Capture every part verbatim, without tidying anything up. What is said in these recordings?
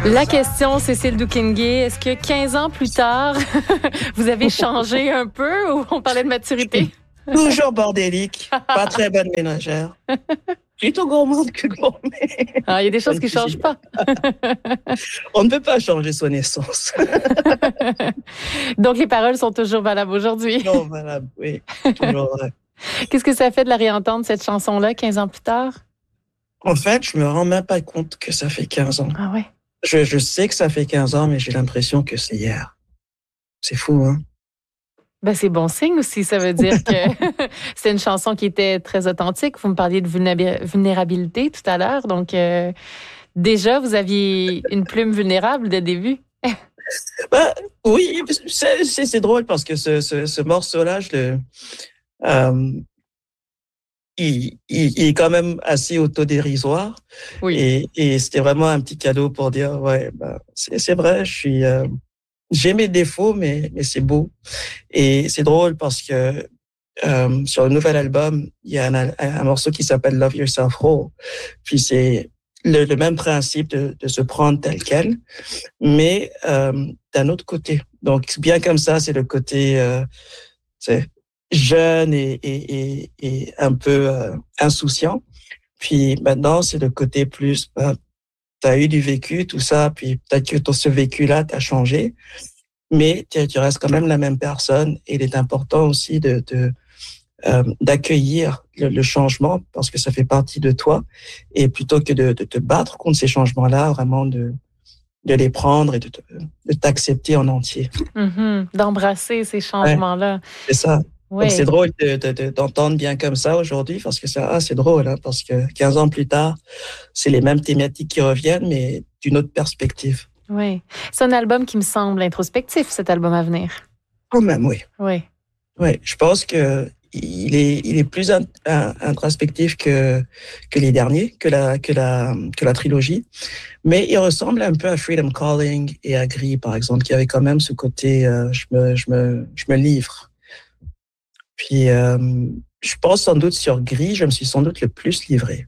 La question, Cécile Doukengué, est-ce que quinze ans plus tard, vous avez changé un peu ou on parlait de maturité? Toujours bordélique, pas très bonne ménagère. Plutôt gourmande que gourmet. Ah, il y a des choses qui ne changent pas. On ne peut pas changer son essence. Donc, les paroles sont toujours valables aujourd'hui. Non, voilà, oui, toujours vrai. Qu'est-ce que ça fait de la réentendre, cette chanson-là, quinze ans plus tard? En fait, je me rends même pas compte que ça fait quinze ans. Ah ouais? Je, je sais que ça fait quinze ans, mais j'ai l'impression que c'est hier. C'est fou, hein? Ben, c'est bon signe aussi. Ça veut dire que c'est une chanson qui était très authentique. Vous me parliez de vulnérabilité tout à l'heure. Donc, euh, déjà, vous aviez une plume vulnérable dès le début. Ben, oui, c'est, c'est, c'est drôle parce que ce, ce, ce morceau-là, je le, euh, il, il, il est quand même assez autodérisoire. Oui. Et, et c'était vraiment un petit cadeau pour dire, ouais, ben, c'est, c'est vrai, je suis... Euh, j'ai mes défauts, mais, mais c'est beau. Et c'est drôle parce que euh, sur le nouvel album, il y a un, un morceau qui s'appelle Love Yourself Whole. Puis c'est le, le même principe de, de se prendre tel quel, mais euh, d'un autre côté. Donc, bien comme ça, c'est le côté euh, c'est jeune et, et, et, et un peu euh, insouciant. Puis maintenant, c'est le côté plus... Ben, tu as eu du vécu, tout ça, puis peut-être que ton, ce vécu-là t'a changé, mais tu, tu restes quand même la même personne. Et il est important aussi de, de euh, d'accueillir le, le changement parce que ça fait partie de toi. Et plutôt que de, de te battre contre ces changements-là, vraiment de, de les prendre et de, te, de t'accepter en entier. Mm-hmm. D'embrasser ces changements-là. Ouais, c'est ça. Oui. Donc, c'est drôle de, de, de, d'entendre bien comme ça aujourd'hui parce que ça, ah, c'est drôle, hein, parce que quinze ans plus tard, c'est les mêmes thématiques qui reviennent, mais d'une autre perspective. Oui. C'est un album qui me semble introspectif, cet album à venir. Quand même, oui. Oui. Oui, je pense que il est, il est plus in, in, introspectif que, que les derniers, que la, que la, que la trilogie. Mais il ressemble un peu à Freedom Calling et à Gris, par exemple, qui avait quand même ce côté, euh, je me, je me, je me livre. Puis, euh, je pense sans doute sur Gris, je me suis sans doute le plus livré.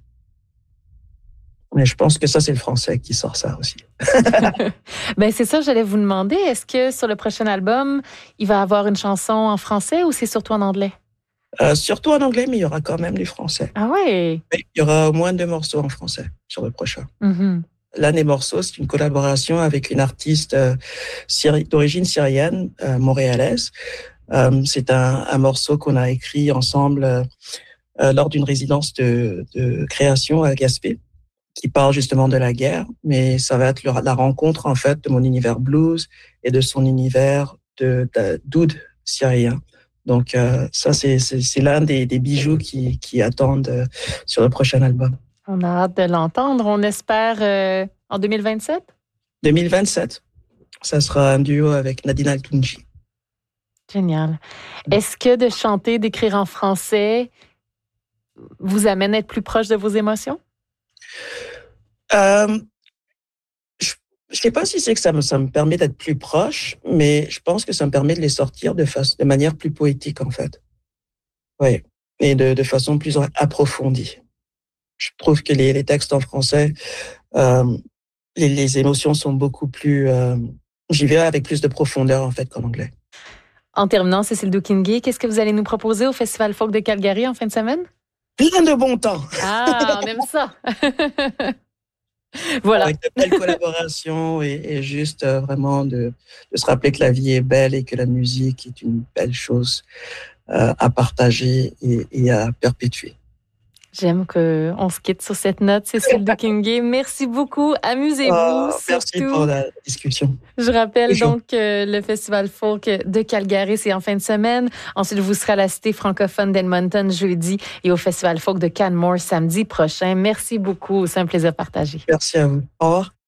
Mais je pense que ça, c'est le français qui sort ça aussi. Ben c'est ça, j'allais vous demander. Est-ce que sur le prochain album, il va y avoir une chanson en français ou c'est surtout en anglais? Euh, surtout en anglais, mais il y aura quand même du français. Ah ouais? Oui, il y aura au moins deux morceaux en français sur le prochain. Mm-hmm. L'un des morceaux, c'est une collaboration avec une artiste euh, syri- d'origine syrienne, euh, montréalaise. Euh, c'est un, un morceau qu'on a écrit ensemble euh, euh, lors d'une résidence de, de création à Gaspé, qui parle justement de la guerre, mais ça va être le, la rencontre en fait de mon univers blues et de son univers de, de d'oud syrien. Donc euh, ça, c'est, c'est, c'est l'un des, des bijoux qui, qui attendent euh, sur le prochain album. On a hâte de l'entendre. On espère euh, en deux mille vingt-sept? deux mille vingt-sept, ça sera un duo avec Nadine Al-Tounji. Génial. Est-ce que de chanter, d'écrire en français vous amène à être plus proche de vos émotions? Euh, je ne sais pas si c'est que ça me, ça me permet d'être plus proche, mais je pense que ça me permet de les sortir de, face, de manière plus poétique, en fait. Oui, et de, de façon plus approfondie. Je trouve que les, les textes en français, euh, les, les émotions sont beaucoup plus... Euh, j'y vais avec plus de profondeur, en fait, qu'en anglais. En terminant, Cécile Doukengué, qu'est-ce que vous allez nous proposer au Festival Folk de Calgary en fin de semaine? Plein de bon temps. Ah, on aime ça. Voilà. Avec de belles collaborations et, et juste euh, vraiment de, de se rappeler que la vie est belle et que la musique est une belle chose euh, à partager et, et à perpétuer. J'aime qu'on se quitte sur cette note, Cécile Doukengué. Merci beaucoup. Amusez-vous. Oh, merci surtout. pour la discussion. Je rappelle Bonjour. donc euh, le Festival Folk de Calgary, c'est en fin de semaine. Ensuite, vous serez à la Cité francophone d'Edmonton jeudi et au Festival Folk de Canmore samedi prochain. Merci beaucoup. C'est un plaisir partagé. Merci à vous. Au revoir.